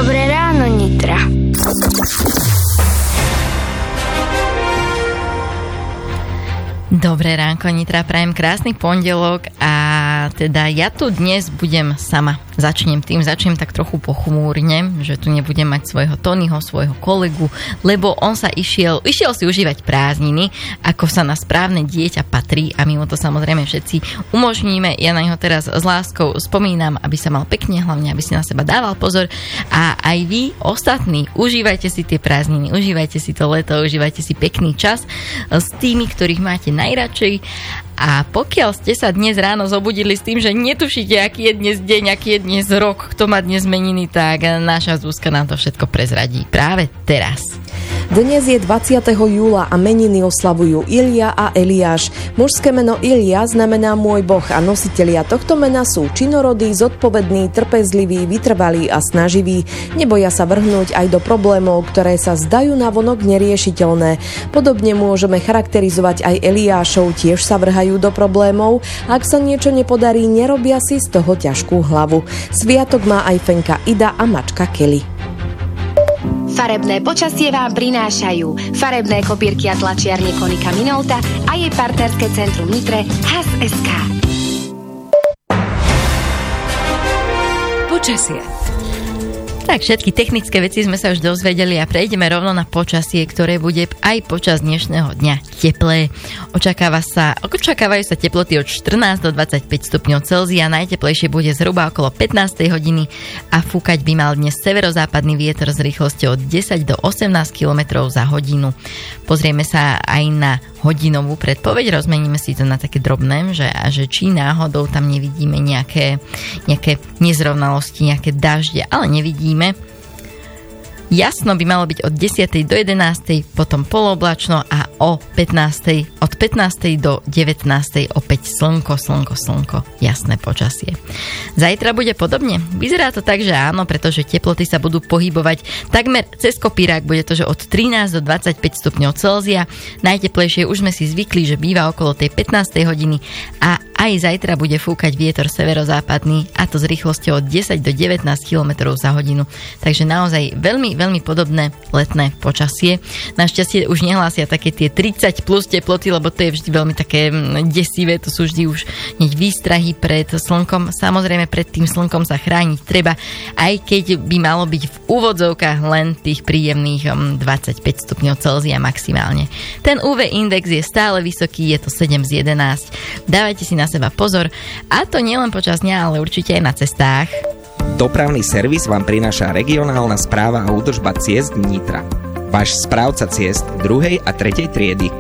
Dobré ráno, Nitra. Dobré ránko, Nitra, prajem krásny pondelok a teda ja tu dnes budem sama. Začnem tak trochu pochmúrne, že tu nebudem mať svojho Tonyho, svojho kolegu, lebo on sa išiel si užívať prázdniny, ako sa na správne dieťa patrí a my mu to samozrejme všetci umožníme. Ja na neho teraz s láskou spomínam, aby sa mal pekne, hlavne aby si na seba dával pozor a aj vy ostatní, užívajte si tie prázdniny, užívajte si to leto, užívajte si pekný čas s tými, ktorých máte najradšej. A pokiaľ ste sa dnes ráno zobudili s tým, že netušíte, aký je dnes deň, aký je dnes rok, kto má dnes meniny, tak naša Zuzka nám to všetko prezradí práve teraz. Dnes je 20. júla a meniny oslavujú Ilia a Eliáš. Mužské meno Ilia znamená môj boh a nositelia tohto mena sú činorodí, zodpovední, trpezliví, vytrvalí a snaživí. Neboja sa vrhnúť aj do problémov, ktoré sa zdajú navonok neriešiteľné. Podobne môžeme charakterizovať aj Eliášov, tiež sa vrhajú do problémov. Ak sa niečo nepodarí, nerobia si z toho ťažkú hlavu. Sviatok má aj fenka Ida a mačka Kelly. Farebné počasie vám prinášajú farebné kopírky a tlačiarne Konika Minolta a jej partnerské centrum Nitre HAS.sk. Počasie. Tak všetky technické veci sme sa už dozvedeli a prejdeme rovno na počasie, ktoré bude aj počas dnešného dňa teplé. Očakávajú sa teploty od 14 do 25 stupňov Celzia, najteplejšie bude zhruba okolo 15. hodiny a fúkať by mal dnes severozápadný vietor s rýchlosťou od 10 do 18 km za hodinu. Pozrieme sa aj na hodinovú predpoveď, rozmeníme si to na také drobné, že či náhodou tam nevidíme nejaké nezrovnalosti, nejaké dažde, ale nevidíme. Jasno by malo byť od 10. do 11. potom polooblačno a od 15. do 19. opäť slnko, jasné počasie. Zajtra bude podobne? Vyzerá to tak, že áno, pretože teploty sa budú pohybovať takmer cez kopírák, bude to, že od 13 do 25 stupňov Celzia. Najteplejšie už sme si zvykli, že býva okolo tej 15. hodiny a aj zajtra bude fúkať vietor severozápadný a to s rýchlosťou od 10 do 19 km za hodinu. Takže naozaj veľmi, veľmi podobné letné počasie. Našťastie už nehlásia také tie 30 plus teploty, lebo to je vždy veľmi také desivé, to sú vždy už hneď výstrahy pred slnkom. Samozrejme pred tým slnkom sa chrániť treba, aj keď by malo byť v úvodzovkách len tých príjemných 25 stupňov Celzia maximálne. Ten UV index je stále vysoký, je to 7 z 11. Dávajte si na seba pozor a to nielen počas dňa, ale určite aj na cestách. Dopravný servis vám prináša regionálna správa a údržba ciest Nitra. Váš správca ciest 2. a 3. triedy.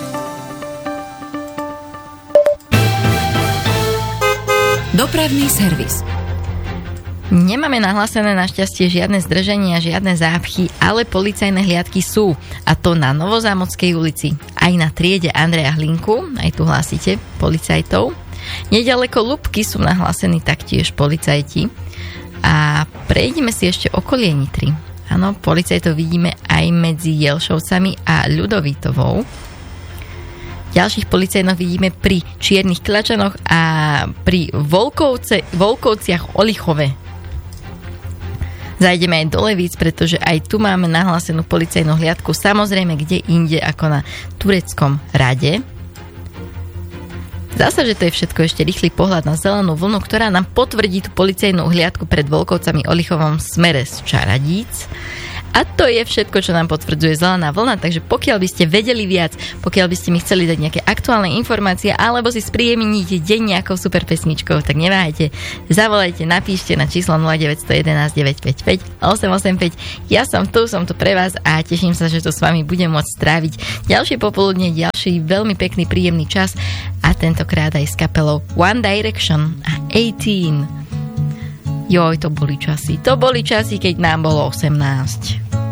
Dopravný servis. Nemáme nahlásené našťastie žiadne zdrženia, žiadne zápchy, ale policajné hliadky sú. A to na Novozámodskej ulici. Aj na triede Andreja Hlinku, aj tu hlásite policajtov. Nedaleko Lúpky sú nahlásení taktiež policajti. A prejdeme si ešte okolie Nitry. Áno, policajtov vidíme aj medzi Jelšovcami a Ľudovítovou. Ďalších policajtov vidíme pri Čiernych Klačanoch a pri Volkovciach Olichove. Zajdeme aj do Levíc, pretože aj tu máme nahlásenú policajnú hliadku, samozrejme kde inde ako na Tureckom rade. Zdá sa, že to je všetko, ešte rýchly pohľad na zelenú vlnu, ktorá nám potvrdí tú policajnú hliadku pred Volkovcami Olichovom smere z Čaradíc. A to je všetko, čo nám potvrdzuje zelená vlna, takže pokiaľ by ste vedeli viac, pokiaľ by ste mi chceli dať nejaké aktuálne informácie alebo si spríjemniť deň nejakou super pesničkou, tak neváhajte, zavolajte, napíšte na číslo 0911 955 885. Ja som tu pre vás a teším sa, že to s vami budem môcť stráviť ďalšie popoludne, ďalší veľmi pekný, príjemný čas a tentokrát aj s kapelou One Direction a 18. Joj, to boli časy, keď nám bolo 18.